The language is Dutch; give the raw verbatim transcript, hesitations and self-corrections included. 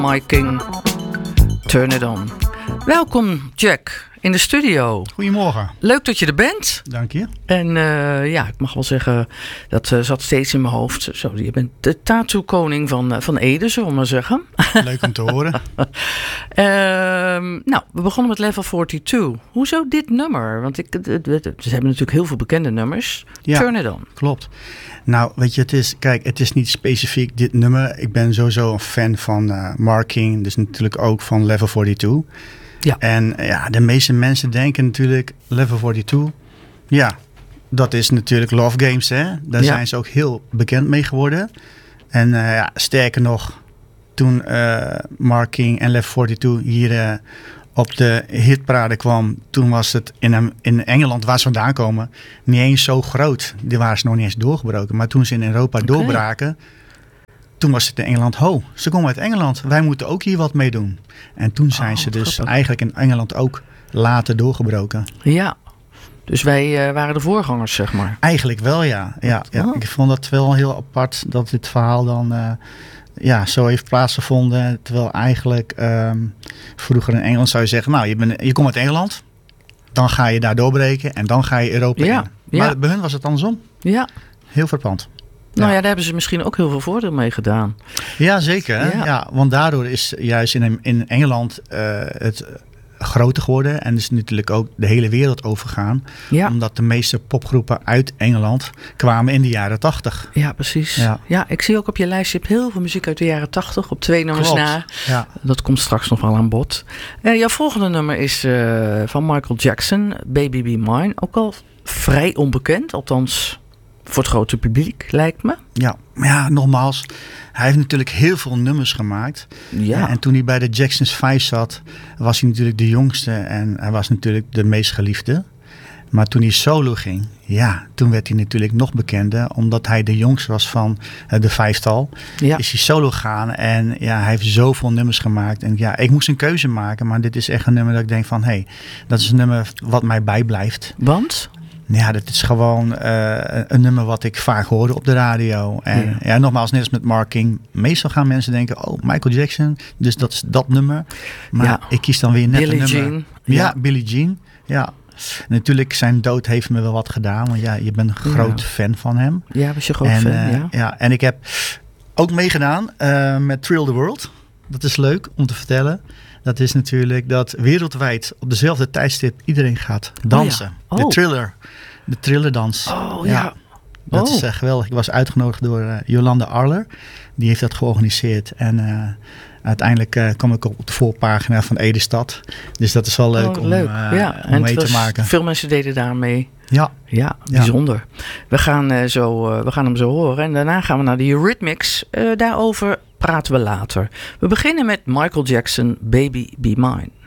My King, Turn It On. Welkom Jack in de studio. Goedemorgen. Leuk dat je er bent. Dank je. En uh, ja, ik mag wel zeggen, dat uh, zat steeds in mijn hoofd. Zo, je bent de tattoo-koning van, uh, van Ede, zullen we maar zeggen. Leuk om te horen. uh, nou, we begonnen met Level tweeënveertig. Hoezo dit nummer? Want ik, ze hebben natuurlijk heel veel bekende nummers. Ja, Turn It On. Klopt. Nou, weet je, het is, kijk, het is niet specifiek dit nummer. Ik ben sowieso een fan van uh, Marking, dus natuurlijk ook van Level tweeënveertig. Ja. En ja, de meeste mensen denken natuurlijk Level tweeënveertig. Ja, dat is natuurlijk Love Games, hè. Daar ja. zijn ze ook heel bekend mee geworden. En uh, ja, sterker nog, toen uh, Marking en Level tweeënveertig hier uh, op de hitparade kwam, toen was het in, in Engeland, waar ze vandaan komen, niet eens zo groot. Die waren ze nog niet eens doorgebroken. Maar toen ze in Europa okay. doorbraken, toen was het in Engeland, ho, ze komen uit Engeland. Wij moeten ook hier wat mee doen. En toen zijn oh, ze dus grappig. Eigenlijk in Engeland ook later doorgebroken. Ja, dus wij uh, waren de voorgangers, zeg maar. Eigenlijk wel, ja. ja, ja. Oh. Ik vond dat wel heel apart dat dit verhaal dan uh, ja, zo heeft plaatsgevonden. Terwijl eigenlijk um, vroeger in Engeland zou je zeggen, nou, je, bent, je komt uit Engeland. Dan ga je daar doorbreken en dan ga je Europa ja, in. Maar ja. bij hun was het andersom. Ja. Heel verpand. Nou ja, ja, daar hebben ze misschien ook heel veel voordeel mee gedaan. Ja, zeker. Hè? Ja. Ja, want daardoor is juist in, in Engeland uh, het groter geworden. En is natuurlijk ook de hele wereld overgegaan. Ja. Omdat de meeste popgroepen uit Engeland kwamen in de jaren tachtig. Ja, precies. Ja. ja, ik zie ook op je lijst, je hebt heel veel muziek uit de jaren tachtig. Op twee nummers Klopt. na. Ja. Dat komt straks nog wel aan bod. Uh, jouw volgende nummer is uh, van Michael Jackson, Baby Be Mine. Ook al vrij onbekend, althans voor het grote publiek, lijkt me. Ja, maar ja, nogmaals, hij heeft natuurlijk heel veel nummers gemaakt. Ja. En toen hij bij de Jacksons vijf zat, was hij natuurlijk de jongste en hij was natuurlijk de meest geliefde. Maar toen hij solo ging, ja, toen werd hij natuurlijk nog bekender, omdat hij de jongste was van de vijftal. Ja. Is hij solo gegaan en ja, hij heeft zoveel nummers gemaakt. En ja, ik moest een keuze maken, maar dit is echt een nummer dat ik denk van, hé, hey, dat is een nummer wat mij bijblijft. Want? Ja, dat is gewoon uh, een nummer wat ik vaak hoorde op de radio. En ja, ja nogmaals, net als met Marking. Meestal gaan mensen denken, oh, Michael Jackson. Dus dat is dat nummer. Maar ja. ik kies dan weer net Billie een nummer. Jean. Ja, ja, Billie Jean. Ja. Natuurlijk, zijn dood heeft me wel wat gedaan. Want ja, je bent een groot ja. fan van hem. Ja, was je groot en, fan, uh, ja. ja. En ik heb ook meegedaan uh, met Thrill the World. Dat is leuk om te vertellen. Dat is natuurlijk dat wereldwijd op dezelfde tijdstip iedereen gaat dansen. Oh ja. oh. De Thriller. De Thrillerdans. Oh ja. ja. Dat oh. is uh, geweldig. Ik was uitgenodigd door uh, Jolanda Arler. Die heeft dat georganiseerd. En uh, uiteindelijk uh, kwam ik op de voorpagina van Ede Stad. Dus dat is wel leuk, oh, om, leuk. Uh, ja. om en mee was, te maken. Veel mensen deden daar mee. Ja. Ja, bijzonder. Ja. We, gaan, uh, zo, uh, we gaan hem zo horen. En daarna gaan we naar de Eurythmics. Uh, daarover praten we later. We beginnen met Michael Jackson, Baby Be Mine.